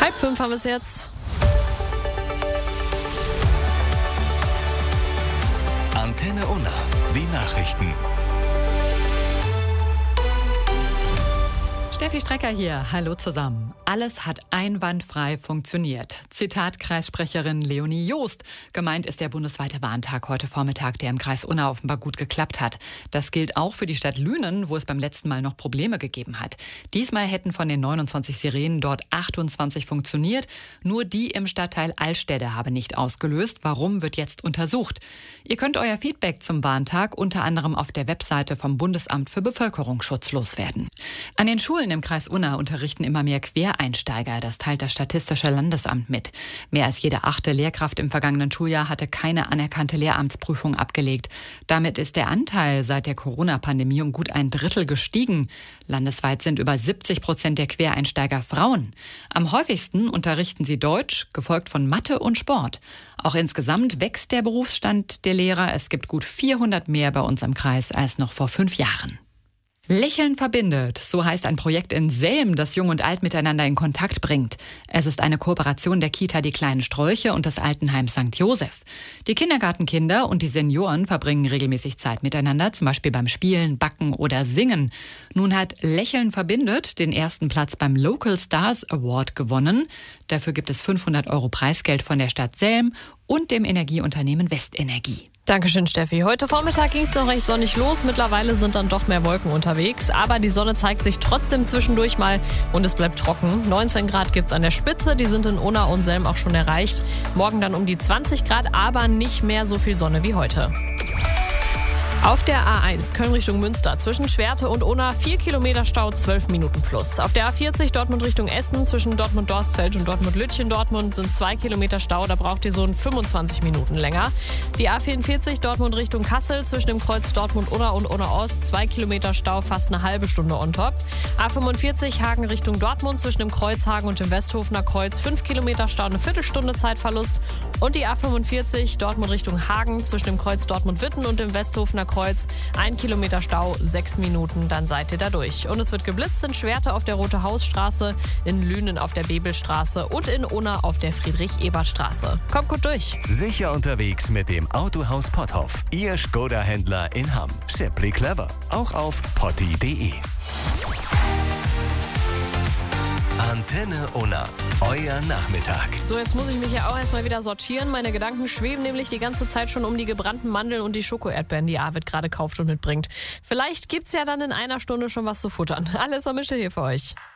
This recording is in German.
4:30 haben wir es jetzt. Antenne Unna, die Nachrichten. Steffi Strecker hier. Hallo zusammen. Alles hat einwandfrei funktioniert. Zitat Kreissprecherin Leonie Joost. Gemeint ist der bundesweite Warntag heute Vormittag, der im Kreis Unna offenbar gut geklappt hat. Das gilt auch für die Stadt Lünen, wo es beim letzten Mal noch Probleme gegeben hat. Diesmal hätten von den 29 Sirenen dort 28 funktioniert. Nur die im Stadtteil Altstädte habe nicht ausgelöst. Warum, wird jetzt untersucht. Ihr könnt euer Feedback zum Warntag unter anderem auf der Webseite vom Bundesamt für Bevölkerungsschutz loswerden. An den Schulen im Kreis Unna unterrichten immer mehr Quereinsteiger. Das teilt das Statistische Landesamt mit. Mehr als jede 8. Lehrkraft im vergangenen Schuljahr hatte keine anerkannte Lehramtsprüfung abgelegt. Damit ist der Anteil seit der Corona-Pandemie um gut 1/3 gestiegen. Landesweit sind über 70% der Quereinsteiger Frauen. Am häufigsten unterrichten sie Deutsch, gefolgt von Mathe und Sport. Auch insgesamt wächst der Berufsstand der Lehrer. Es gibt gut 400 mehr bei uns im Kreis als noch vor 5 Jahren. Lächeln verbindet, so heißt ein Projekt in Selm, das Jung und Alt miteinander in Kontakt bringt. Es ist eine Kooperation der Kita Die kleinen Strolche und des Altenheims St. Joseph. Die Kindergartenkinder und die Senioren verbringen regelmäßig Zeit miteinander, zum Beispiel beim Spielen, Backen oder Singen. Nun hat Lächeln verbindet den ersten Platz beim Local Stars Award gewonnen. Dafür gibt es 500 € Preisgeld von der Stadt Selm und dem Energieunternehmen Westenergie. Dankeschön, Steffi. Heute Vormittag ging es noch recht sonnig los. Mittlerweile sind dann doch mehr Wolken unterwegs. Aber die Sonne zeigt sich trotzdem zwischendurch mal und es bleibt trocken. 19 Grad gibt es an der Spitze. Die sind in Unna und Selm auch schon erreicht. Morgen dann um die 20 Grad, aber nicht mehr so viel Sonne wie heute. Auf der A1 Köln Richtung Münster zwischen Schwerte und Unna 4 Kilometer Stau, 12 Minuten plus. Auf der A40 Dortmund Richtung Essen zwischen Dortmund-Dorstfeld und Dortmund-Lütchen-Dortmund sind 2 Kilometer Stau, da braucht ihr so 25 Minuten länger. Die A44 Dortmund Richtung Kassel zwischen dem Kreuz Dortmund-Unna und Unna-Ost 2 Kilometer Stau, fast eine halbe Stunde on top. A45 Hagen Richtung Dortmund zwischen dem Kreuz Hagen und dem Westhofener Kreuz 5 Kilometer Stau, eine Viertelstunde Zeitverlust. Und die A45 Dortmund Richtung Hagen zwischen dem Kreuz Dortmund-Witten und dem Westhofener Kreuz 1 Kilometer Stau, 6 Minuten, dann seid ihr da durch. Und es wird geblitzt in Schwerte auf der Rote Hausstraße, in Lünen auf der Bebelstraße und in Unna auf der Friedrich-Ebert-Straße. Kommt gut durch. Sicher unterwegs mit dem Autohaus Potthoff. Ihr Skoda-Händler in Hamm. Simply clever. Auch auf potti.de. Antenne Unna. Euer Nachmittag. So, jetzt muss ich mich ja auch erstmal wieder sortieren. Meine Gedanken schweben nämlich die ganze Zeit schon um die gebrannten Mandeln und die Schoko-Erdbeeren, die Arvid gerade kauft und mitbringt. Vielleicht gibt's ja dann in einer Stunde schon was zu futtern. Alles am Mischel hier für euch.